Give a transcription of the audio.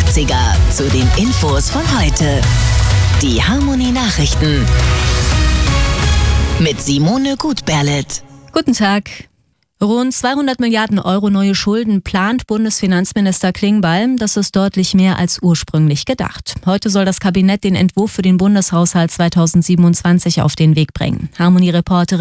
80er zu den Infos von heute. Die Harmonie Nachrichten mit Simone Gutberlet. Guten Tag. Rund 200 Milliarden Euro neue Schulden plant Bundesfinanzminister Klingbeil. Das ist deutlich mehr als ursprünglich gedacht. Heute soll das Kabinett den Entwurf für den Bundeshaushalt 2027 auf den Weg bringen. Harmonie-Reporterin